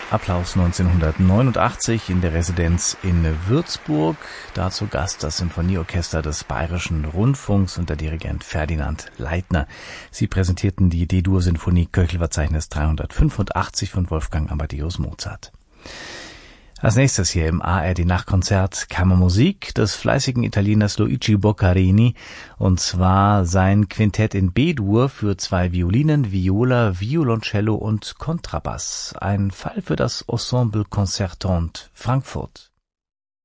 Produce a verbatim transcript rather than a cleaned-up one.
Applaus neunzehnhundertneunundachtzig in der Residenz in Würzburg. Dazu Gast das Sinfonieorchester des Bayerischen Rundfunks und der Dirigent Ferdinand Leitner. Sie präsentierten die D-Dur-Sinfonie Köchelverzeichnis dreihundertfünfundachtzig von Wolfgang Amadeus Mozart. Als nächstes hier im A R D-Nachtkonzert Kammermusik des fleißigen Italieners Luigi Boccarini, und zwar sein Quintett in B-Dur für zwei Violinen, Viola, Violoncello und Kontrabass. Ein Fall für das Ensemble Concertante Frankfurt.